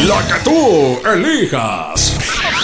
La que tú elijas.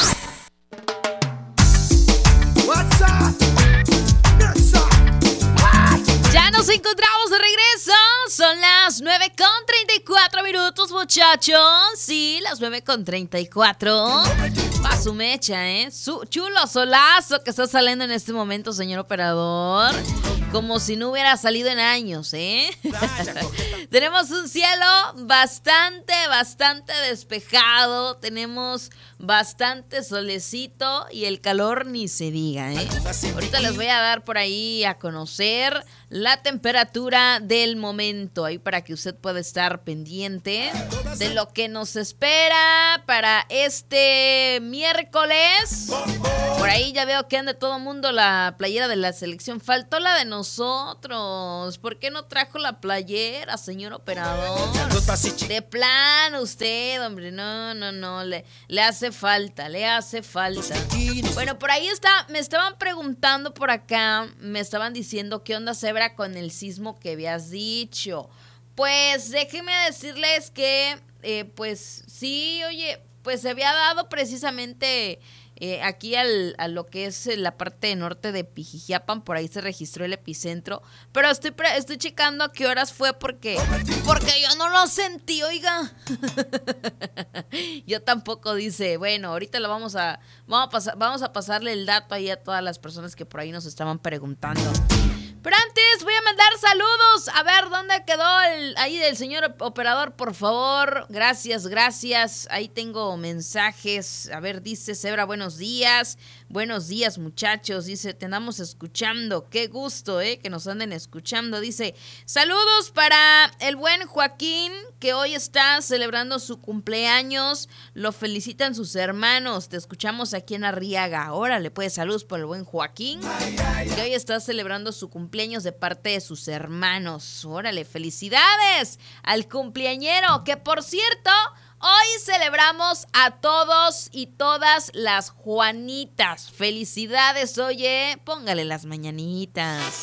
Ya nos encontramos de regreso. Son las 9:34, muchachos. Sí, las 9:34. Va su mecha, su chulo solazo que está saliendo en este momento, señor operador. Como si no hubiera salido en años, Tenemos un cielo bastante despejado. Tenemos bastante solecito y el calor ni se diga, Ahorita les voy a dar por ahí a conocer la temperatura del momento, ahí para que usted pueda estar pendiente de lo que nos espera para este miércoles. Por ahí ya veo que anda todo el mundo la playera de la selección. Faltó la de nosotros. ¿Por qué no trajo la playera, señor operador? De plano usted, hombre. No. Le hace falta. Bueno, por ahí me estaban preguntando por acá. Me estaban diciendo qué onda, Zebra, con el sismo que habías dicho. Pues déjenme decirles que, pues sí, oye, pues se había dado precisamente... aquí a lo que es la parte norte de Pijijiapan, por ahí se registró el epicentro, pero estoy checando a qué horas fue porque yo no lo sentí, oiga. Yo tampoco, dice. Bueno, ahorita vamos a pasarle el dato ahí a todas las personas que por ahí nos estaban preguntando. Pero antes voy a mandar saludos. A ver, ¿dónde quedó ahí del señor operador? Por favor, gracias. Ahí tengo mensajes. A ver, dice Zebra, buenos días. Buenos días, muchachos. Dice, te andamos escuchando. Qué gusto, que nos anden escuchando. Dice, saludos para el buen Joaquín, que hoy está celebrando su cumpleaños. Lo felicitan sus hermanos. Te escuchamos aquí en Arriaga. Órale, pues, saludos por el buen Joaquín, que hoy está celebrando su cumpleaños de parte de sus hermanos. Órale, felicidades al cumpleañero, que por cierto, hoy celebramos a todos y todas las Juanitas. Felicidades, oye, póngale las mañanitas.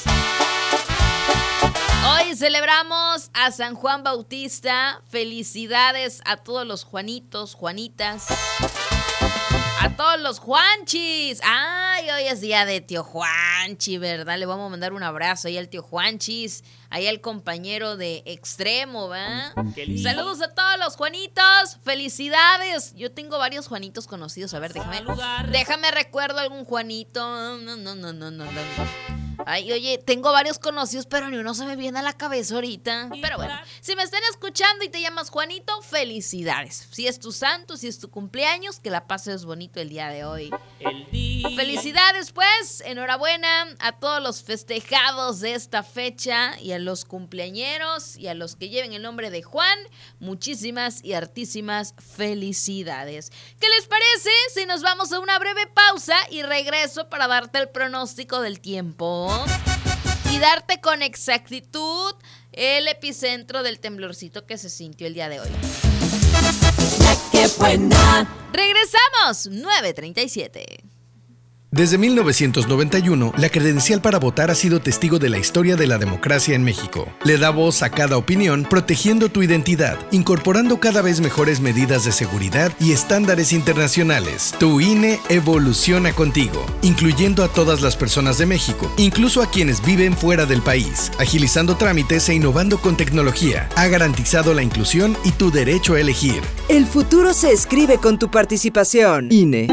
Hoy celebramos a San Juan Bautista. Felicidades a todos los Juanitos, Juanitas. A todos los Juanchis. Ay, hoy es día de tío Juanchi, ¿verdad? Le vamos a mandar un abrazo ahí al tío Juanchis, ahí al compañero de Extremo, ¿va? Saludos a todos los Juanitos. Felicidades. Yo tengo varios Juanitos conocidos. A ver, déjame recuerdo algún Juanito. No. Ay, oye, tengo varios conocidos, pero ni uno se me viene a la cabeza ahorita. Pero bueno, si me están escuchando y te llamas Juanito, felicidades. Si es tu santo, si es tu cumpleaños, que la pases bonito el día de hoy. Felicidades, pues, enhorabuena a todos los festejados de esta fecha y a los cumpleañeros y a los que lleven el nombre de Juan. Muchísimas y hartísimas felicidades. ¿Qué les parece si nos vamos a una breve pausa y regreso para darte el pronóstico del tiempo? Y darte con exactitud el epicentro del temblorcito que se sintió el día de hoy. ¡Qué buena! Regresamos, 9:37. Desde 1991, la credencial para votar ha sido testigo de la historia de la democracia en México. Le da voz a cada opinión, protegiendo tu identidad, incorporando cada vez mejores medidas de seguridad y estándares internacionales. Tu INE evoluciona contigo, incluyendo a todas las personas de México, incluso a quienes viven fuera del país, agilizando trámites e innovando con tecnología. Ha garantizado la inclusión y tu derecho a elegir. El futuro se escribe con tu participación. INE.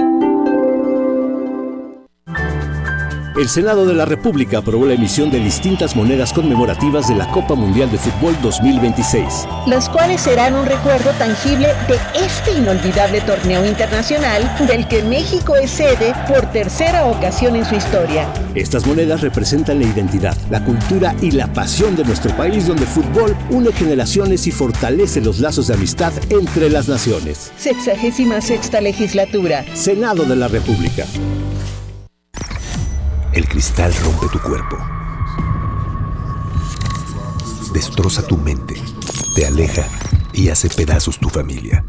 El Senado de la República aprobó la emisión de distintas monedas conmemorativas de la Copa Mundial de Fútbol 2026. Las cuales serán un recuerdo tangible de este inolvidable torneo internacional del que México es sede por tercera ocasión en su historia. Estas monedas representan la identidad, la cultura y la pasión de nuestro país, donde el fútbol une generaciones y fortalece los lazos de amistad entre las naciones. 66ª legislatura. Senado de la República. El cristal rompe tu cuerpo, destroza tu mente, te aleja y hace pedazos tu familia.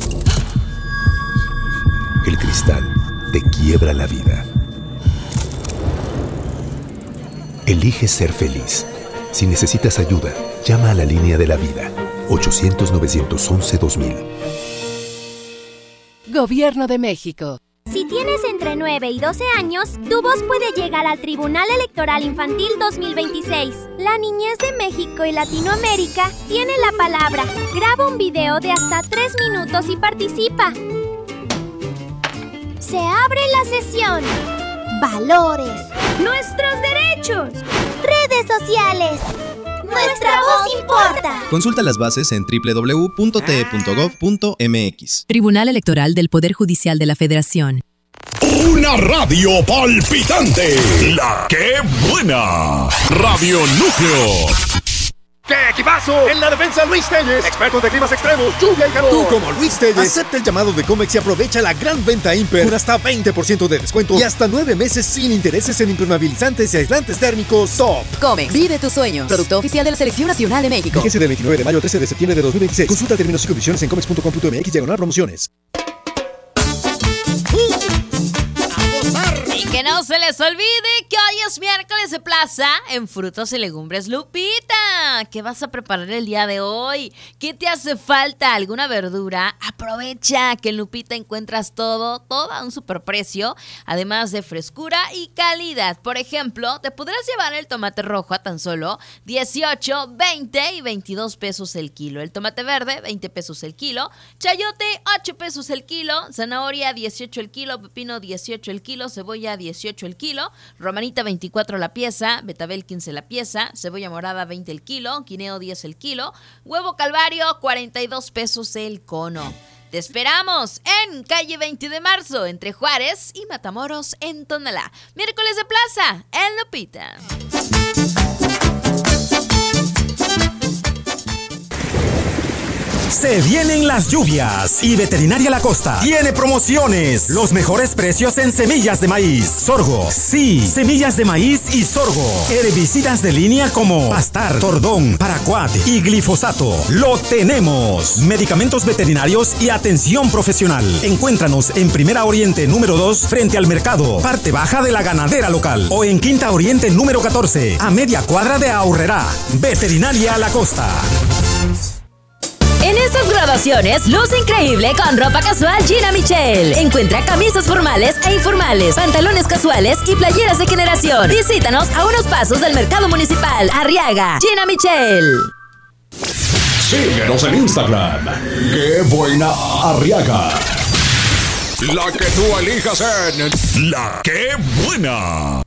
El cristal te quiebra la vida. Elige ser feliz. Si necesitas ayuda, llama a la línea de la vida, 800-911-2000. Gobierno de México. Si tienes entre 9 y 12 años, tu voz puede llegar al Tribunal Electoral Infantil 2026. La niñez de México y Latinoamérica tiene la palabra. Graba un video de hasta 3 minutos y participa. Se abre la sesión. Valores. Nuestros derechos. Redes sociales. Nuestra voz importa. Consulta las bases en www.te.gov.mx. Tribunal Electoral del Poder Judicial de la Federación. Una radio palpitante. La que buena. Radio Núcleo. ¡Qué equipazo! En la defensa, Luis Telles, expertos de climas extremos, lluvia y calor. Tú, como Luis Telles, acepta el llamado de Comex y aprovecha la gran venta Imper con hasta 20% de descuento y hasta 9 meses sin intereses en impermeabilizantes y aislantes térmicos Top. Comex, vive tus sueños. Producto oficial de la Selección Nacional de México. Fíjese del 29 de mayo al 13 de septiembre de 2026. Consulta términos y condiciones en comex.com.mx/promociones. Y que no se les olvide que hoy es miércoles de plaza en Frutos y Legumbres Lupita. ¿Qué vas a preparar el día de hoy? ¿Qué te hace falta? ¿Alguna verdura? Aprovecha que en Lupita encuentras todo a un superprecio, además de frescura y calidad. Por ejemplo, te podrás llevar el tomate rojo a tan solo 18, 20 y 22 pesos el kilo. El tomate verde, 20 pesos el kilo. Chayote, 8 pesos el kilo. Zanahoria, 18 el kilo. Pepino, 18 el kilo. Cebolla, 18 el kilo. Romanita, 24 la pieza. Betabel, 15 la pieza. Cebolla morada, 20 el kilo. Guineo, 10 el kilo. Huevo Calvario, 42 pesos el cono. Te esperamos en calle 20 de marzo, entre Juárez y Matamoros, en Tonalá. Miércoles de plaza, en Lupita. Se vienen las lluvias y Veterinaria La Costa tiene promociones. Los mejores precios en semillas de maíz, sorgo. Sí, semillas de maíz y sorgo. Herbicidas de línea como Pastar, Tordón, Paraquat y glifosato. Lo tenemos. Medicamentos veterinarios y atención profesional. Encuéntranos en Primera Oriente número 2 frente al mercado, parte baja de la ganadera local. O en Quinta Oriente número 14, a media cuadra de Aurrerá. Veterinaria La Costa. En estas graduaciones, luce increíble con ropa casual Gina Michel. Encuentra camisas formales e informales, pantalones casuales y playeras de generación. Visítanos a unos pasos del Mercado Municipal, Arriaga. Gina Michel. Síguenos en Instagram. ¡Qué buena Arriaga! La que tú elijas en La que buena.